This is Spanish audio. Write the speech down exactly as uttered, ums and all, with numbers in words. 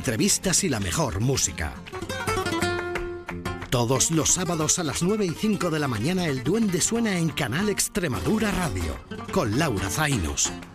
entrevistas y la mejor música. Todos los sábados a las nueve y cinco de la mañana el Duende suena en Canal Extremadura Radio, con Laura Zainos.